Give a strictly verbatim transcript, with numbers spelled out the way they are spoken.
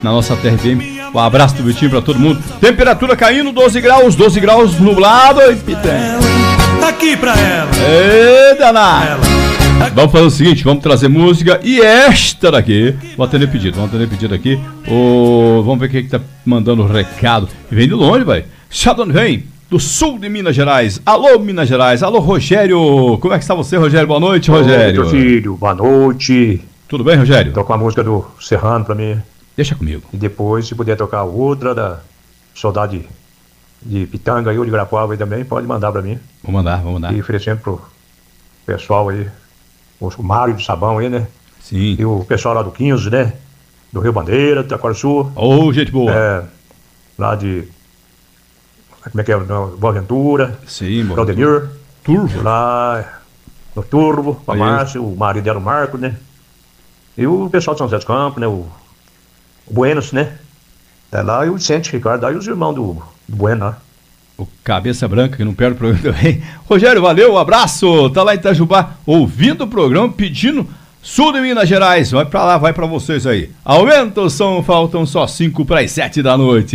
na nossa T R B M. Um abraço do Vitinho pra todo mundo. Temperatura caindo, doze graus, doze graus nublado. E aqui pra ela. Ê, danado. Vamos fazer o seguinte, vamos trazer música. E esta daqui, vou atender pedido, vamos atender pedido aqui. O, vamos ver quem é que tá mandando o recado. Vem de longe, vai. Sabe de onde vem? Do sul de Minas Gerais. Alô, Minas Gerais. Alô, Rogério. Como é que está você, Rogério? Boa noite, Rogério. Oi, filho. Boa noite. Tudo bem, Rogério? Toca uma música do Serrano pra mim. Deixa comigo. E depois, se puder tocar outra da Saudade de Pitanga e ou de Grapuava aí também, pode mandar pra mim. Vou mandar, vou mandar. E oferecendo pro pessoal aí, o Mário do Sabão aí, né? Sim. E o pessoal lá do quinze, né? Do Rio Bandeira, do Taquarçu. Ô, oh, gente boa. É, lá de... Como é que é? Boa Ventura. Sim, Boa Claudenir. Turvo. Lá no Turvo, com a Márcia, o marido dela, o Marco, né? E o pessoal de São José dos Campos, né? O, o Buenos, né? É lá e o Vicente Ricardo, aí os irmãos do, do Bueno lá. O Cabeça Branca, que não perde o programa também. Rogério, valeu, um abraço. Tá lá em Itajubá, ouvindo o programa, pedindo sul de Minas Gerais. Vai pra lá, vai pra vocês aí. Aumenta o som, faltam só cinco para as sete da noite.